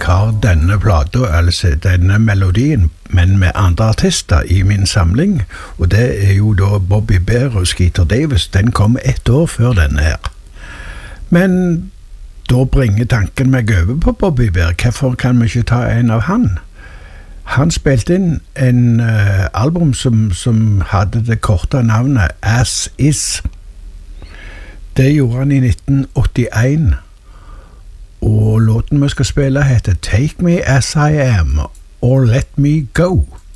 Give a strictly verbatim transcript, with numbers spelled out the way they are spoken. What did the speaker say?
har denne plata, altså denne melodien, men med andre artister i min samling, og det er jo da Bobby Bare og Skeeter Davis. Den kom ett år før denne her. Men da bringer tanken meg over på Bobby Bare. Hvorfor kan vi ikke ta en av han? Han spilte inn en uh, album som, som hadde det korte navnet As Is. Det gjorde han i nitten åttien, og låten vi skal spille heter Take Me As I Am or Let Me Go.